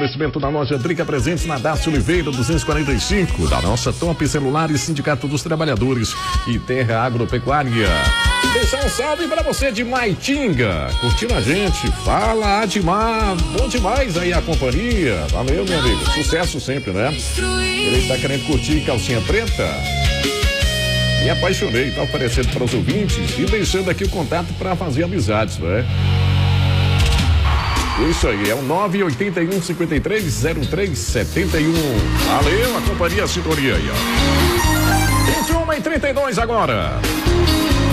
oferecimento da loja Drica Presentes na Dácio Oliveira 245, da nossa Top Celulares, Sindicato dos Trabalhadores e Terra Agropecuária. Deixar um salve pra você de Maitinga, curtindo a gente. Fala, Admar, bom demais aí a companhia. Valeu, meu amigo, sucesso sempre, né? Ele está querendo curtir Calcinha Preta. Me apaixonei, tá oferecendo para os ouvintes e deixando aqui o contato para fazer amizades, né? Isso aí, é o 981-530371. Valeu, a companhia, a sintonia aí, ó. 21h32 agora.